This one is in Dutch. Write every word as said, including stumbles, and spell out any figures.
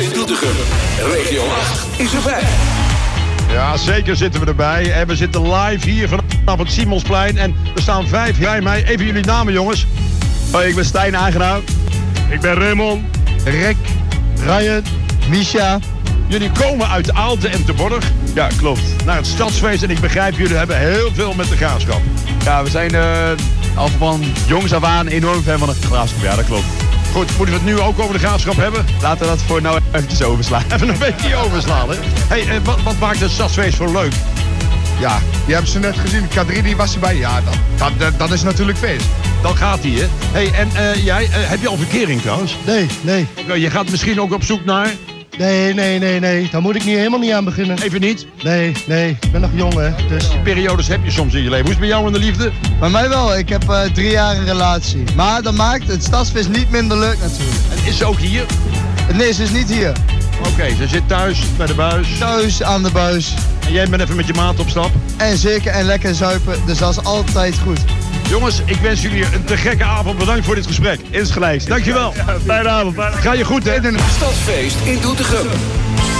in Doetinchem. Regio acht is erbij. Ja, zeker zitten we erbij. En we zitten live hier vanaf het Simonsplein. En er staan vijf bij mij. Even jullie namen, jongens. Hoi, ik ben Stijn, aangenaam. Ik ben Raymond. Rick, Ryan, Misha. Jullie komen uit Aalten en Terborg. Ja, klopt. Naar het stadsfeest. En ik begrijp, jullie hebben heel veel met de Graafschap. Ja, we zijn uh, al van jongs af aan enorm fan van de Graafschap. Ja, dat klopt. Goed, moeten we het nu ook over de Graafschap hebben? Laten we dat voor nou eventjes overslaan. Even een beetje overslaan, hè? Hey, eh, wat, wat maakt het stadsfeest zo leuk? Ja, je hebt ze net gezien. K drie die was erbij. Ja, dat, dat, dat is natuurlijk feest. Dan gaat hij, hè? Hey, en uh, jij, uh, heb je al verkering trouwens? Nee, nee. Nou, je gaat misschien ook op zoek naar... Nee, nee, nee, nee. Daar moet ik niet, helemaal niet aan beginnen. Even niet? Nee, nee. Ik ben nog jong, hè. Dus... Periodes heb je soms in je leven. Hoe is het bij jou in de liefde? Bij mij wel. Ik heb uh, drie jaar een relatie. Maar dat maakt het stadsfeest niet minder leuk natuurlijk. En is ze ook hier? Nee, ze is niet hier. Oké, okay, ze zit thuis bij de buis. Thuis aan de buis. En jij bent even met je maat op stap? En zeker en lekker zuipen. Dus dat is altijd goed. Jongens, ik wens jullie een te gekke avond. Bedankt voor dit gesprek. Insgelijks. Dankjewel. Ja, fijne avond. Fijne... Ga je goed, hè? Stadsfeest in Doetinchem.